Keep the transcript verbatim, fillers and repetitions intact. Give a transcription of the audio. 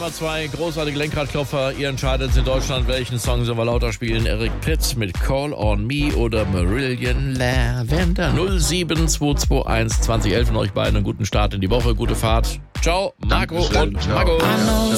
Nummer zwei, großartige Lenkradklopfer. Ihr entscheidet in Deutschland, welchen Song sollen wir lauter spielen. Eric Prydz mit Call on Me oder Marillion Lavender. null sieben zwei zwei eins zwanzig elf von euch beiden. Einen guten Start in die Woche, gute Fahrt. Ciao, Marco Dankeschön, und ciao. Marco.